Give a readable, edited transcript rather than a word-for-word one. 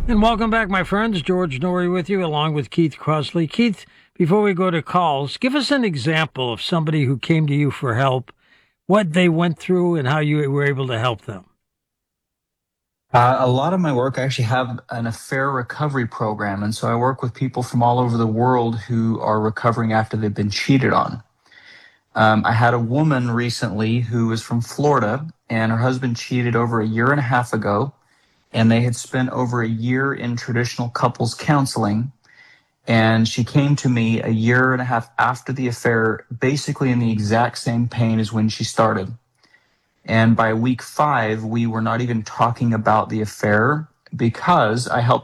And welcome back, my friends. George Norrie with you, along with Keith Crossley. Keith, before we go to calls, give us an example of somebody who came to you for help, what they went through, and how you were able to help them. A lot of my work, I actually have an affair recovery program. And so I work with people from all over the world who are recovering after they've been cheated on. I had a woman recently who was from Florida, and her husband cheated over a year and a half ago. And they had spent over a year in traditional couples counseling. And she came to me a year and a half after the affair, basically in the exact same pain as when she started. And by week 5, we were not even talking about the affair because I helped